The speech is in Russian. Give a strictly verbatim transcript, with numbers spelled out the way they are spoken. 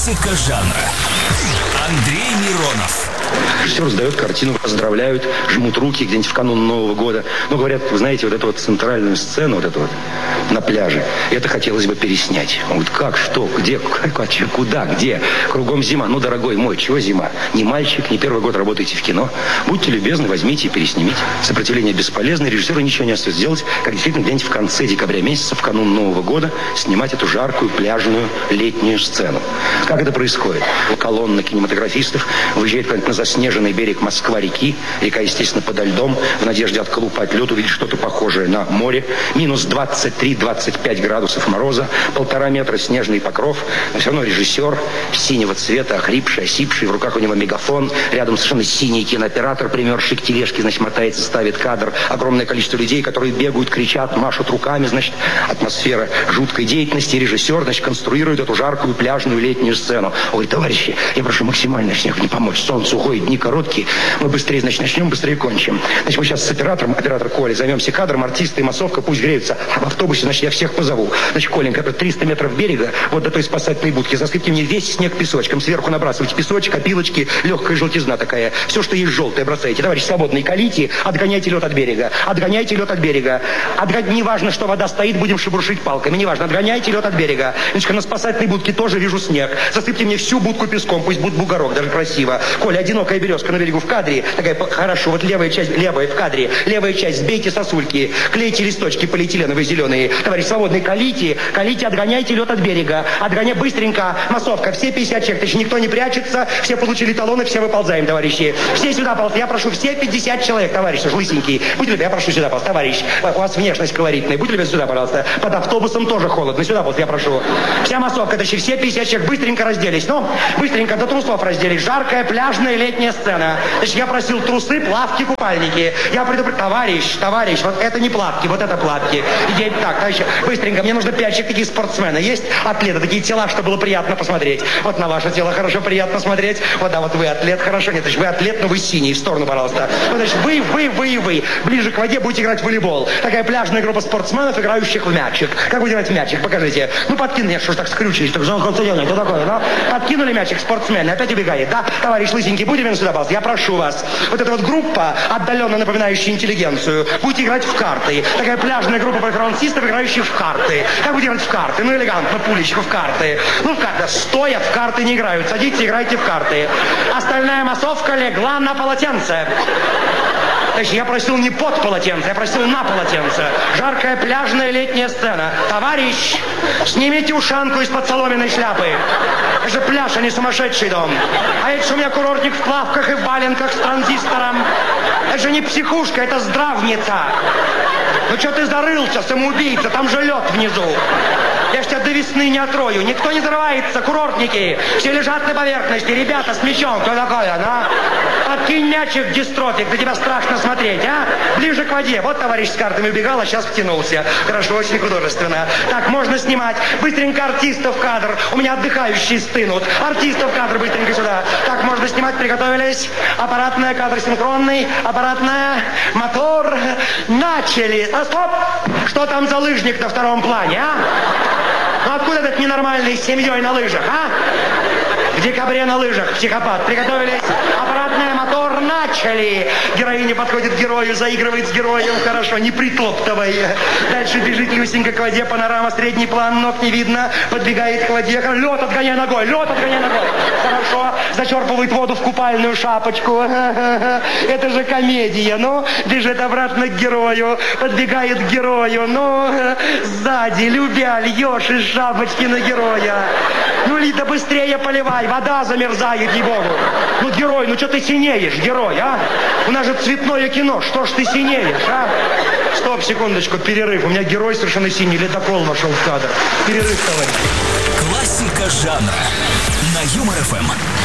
Классика жанра. Андрей Миронов. Режиссер сдает картину, поздравляют, жмут руки где-нибудь в канун Нового года. Ну, говорят, вы знаете, вот эту вот центральную сцену, вот эту вот на пляже, это хотелось бы переснять. Он говорит, как, что, где, как, куда, где? Кругом зима. Ну, дорогой мой, чего зима? Не мальчик, не первый год работаете в кино. Будьте любезны, возьмите и переснимите. Сопротивление бесполезно, режиссеру ничего не остается сделать, как действительно где-нибудь в конце декабря месяца, в канун Нового года, снимать эту жаркую, пляжную, летнюю сцену. Как это происходит? Колонна кинематографистов выезжает куда-нибудь на заснеженный берег Москва-реки. Река, естественно, подо льдом, в надежде отколупать лед, увидеть что-то похожее на море. Минус двадцать три - двадцать пять градусов мороза, полтора метра снежный покров. Но все равно режиссер синего цвета, охрипший, осипший, в руках у него мегафон. Рядом совершенно синий кинооператор, примерзший к тележке, значит, мотается, ставит кадр. Огромное количество людей, которые бегают, кричат, машут руками, значит, атмосфера жуткой деятельности. Режиссер, значит, конструирует эту жаркую, пляжную, летнюю сцену. Он говорит, товарищи, я прошу максимально снег не помочь. Солнце уходит, дни короткие. Мы быстрее, значит, начнем, быстрее кончим. Значит, мы сейчас с оператором, оператор Коля, займемся кадром, артисты и массовка пусть греются. А в автобусе, значит, я всех позову. Значит, Коленька, это триста метров берега, вот до той спасательной будки. Засыпьте мне весь снег песочком. Сверху набрасывайте песочек, опилочки, легкая желтизна такая. Все, что есть желтое, бросайте. Товарищ свободный, калите, отгоняйте лед от берега. Отгоняйте лед от берега. Отго... Неважно, что вода стоит, будем шебуршить палками. Неважно, отгоняйте лед от берега. Значит, на спасательной будке тоже вижу снег. Засыпьте мне всю будку песком, пусть будет бугорок, даже красиво. Коля, одинокая березка на берегу в кадре. Такая, хорошо, вот левая часть, левая в кадре. Левая часть, сбейте сосульки, клейте листочки полиэтиленовые зеленые. Товарищ свободный, калите, калите, отгоняйте лед от берега. Отгоняй быстренько, массовка, все пятьдесят человек, значит, никто не прячется, все получили талоны, все выползаем, товарищи. Все сюда, пожалуйста, я прошу, все пятьдесят человек, товарищ, лысенький. Будьте любезны, я прошу сюда, пожалуйста, товарищ. У вас внешность колоритная, будьте любезны, сюда, пожалуйста. Под автобусом тоже холодно, сюда, пожалуйста, я прошу. Вся массовка, значит, все пятьдесят человек, быстренько разделись. Ну, быстренько до трусов разделись. Жаркая, пляжная, летняя сцена. Значит, я просил трусы, плавки, купальники. Я предупреждаю, товарищ, товарищ, вот это не плавки, вот это плавки. Идите так, товарищи, быстренько, мне нужно пять человек, такие спортсмены. Есть атлеты, такие тела, что было приятно посмотреть. Вот на ваше тело хорошо, приятно смотреть. Вот, да, вот вы атлет, хорошо. Нет, значит, вы атлет, но вы синий, в сторону, пожалуйста. Вот, значит, вы, вы, вы, вы. Ближе к воде будете играть в волейбол. Такая пляжная группа спортсменов, играющих в мячик. Как будете играть в мячик? Покажите. Ну, подкинули, что ж так скрючились, так что такое, да? Подкинули мячик спортсмены, опять убегает, да? Товарищ лысенький, будете меня сюда, пожалуйста? Я прошу вас. Вот эта вот группа, отдаленно напоминающая интеллигенцию, будете играть в карты. Такая пляжная группа перформансистов, играющих в карты. Как будете играть в карты? Ну, элегантно, пулечку в карты. Ну, в карты. Стоя в карты не играют. Садитесь, играйте в карты. Остальная массовка легла на полотенце. Значит, я просил не под полотенце, я просил на полотенце. Жаркая пляжная летняя сцена. Товарищ, снимите ушанку из-под соломенной шляпы. Это же пляж, а не сумасшедший дом. А это же у меня курортник в плавках и в валенках с транзистором. Это же не психушка, это здравница. Ну что ты зарылся, самоубийца, там же лед внизу. Я ж тебя до весны не отрою. Никто не зарывается, курортники. Все лежат на поверхности. Ребята с мячом, кто такое, а? Подкинь мячик, дистрофик, на тебя страшно смотреть, а? Ближе к воде. Вот товарищ с картами убегал, а сейчас втянулся. Хорошо, очень художественно. Так, можно снимать. Быстренько артистов в кадр. У меня отдыхающие стынут. Артистов в кадр, быстренько сюда. Так, можно снимать, приготовились. Аппаратная, кадр синхронный. Аппаратная, мотор. Начали. А, стоп! Что там за лыжник на втором плане, а? Ну откуда этот ненормальный с семьей на лыжах, а? В декабре на лыжах, психопат. Приготовились. Аппаратная, мотор, начали. Героиня подходит к герою, заигрывает с героем. Хорошо, не притоптывай. Дальше бежит Люсенька к воде, панорама, средний план, ног не видно. Подбегает к воде. Лед отгоняй ногой, лед отгоняй ногой. Хорошо. Зачерпывает воду в купальную шапочку. Это же комедия. Ну, бежит обратно к герою. Подбегает к герою. Ну, сзади, любя, льешь из шапочки на героя. Ну, Лида, быстрее поливай. Вода замерзает, ей-богу. Ну, герой, ну что ты синеешь, герой, а? У нас же цветное кино, что ж ты синеешь, а? Стоп, секундочку, перерыв. У меня герой совершенно синий, ледокол вошел в кадр. Перерыв, товарищ. Классика жанра на Юмор ФМ.